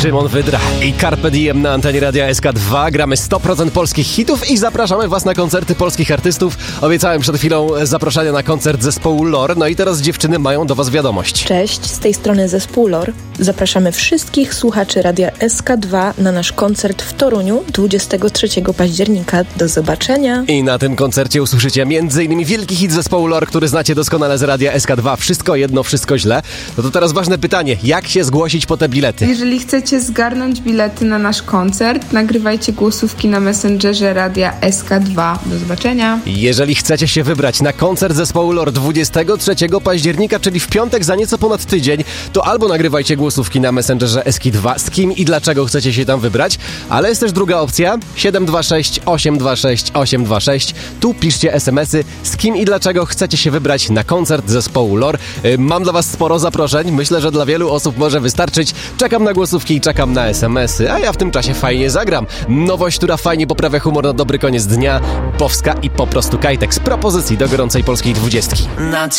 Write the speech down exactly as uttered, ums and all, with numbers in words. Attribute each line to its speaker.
Speaker 1: Szymon Wydra i Carpe Diem na antenie Radia S K dwa. Gramy sto procent polskich hitów i zapraszamy Was na koncerty polskich artystów. Obiecałem przed chwilą zaproszenia na koncert zespołu Lore. No i teraz dziewczyny mają do Was wiadomość.
Speaker 2: Cześć, z tej strony zespół Lore. Zapraszamy wszystkich słuchaczy Radia S K dwa na nasz koncert w Toruniu dwudziestego trzeciego października. Do zobaczenia.
Speaker 1: I na tym koncercie usłyszycie m.in. wielki hit zespołu Lore, który znacie doskonale z Radia S K dwa. Wszystko jedno, wszystko źle. No to teraz ważne pytanie. Jak się zgłosić po te bilety?
Speaker 3: Jeżeli chcecie zgarnąć bilety na nasz koncert, nagrywajcie głosówki na Messengerze Radia S K dwa. Do zobaczenia.
Speaker 1: Jeżeli chcecie się wybrać na koncert zespołu Lore dwudziestego trzeciego października, czyli w piątek za nieco ponad tydzień, to albo nagrywajcie głosówki na Messengerze S K dwa, z kim i dlaczego chcecie się tam wybrać, ale jest też druga opcja, siedem dwa sześć osiem dwa sześć osiem dwa sześć. Tu piszcie es em esy, z kim i dlaczego chcecie się wybrać na koncert zespołu Lore. Mam dla Was sporo zaproszeń, myślę, że dla wielu osób może wystarczyć. Czekam na głosówki i czekam na es em esy, a ja w tym czasie fajnie zagram. Nowość, która fajnie poprawia humor na dobry koniec dnia. Powska i po prostu Kajtek z propozycji do gorącej polskiej dwudziestki.